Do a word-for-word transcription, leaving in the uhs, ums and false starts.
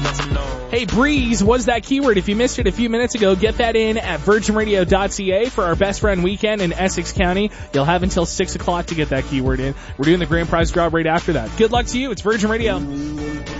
Hey, Breeze was that keyword. If you missed it a few minutes ago, get that in at virgin radio dot c a for our Best Friend Weekend in Essex County. You'll have until six o'clock to get that keyword in. We're doing the grand prize draw right after that. Good luck to you. It's Virgin Radio.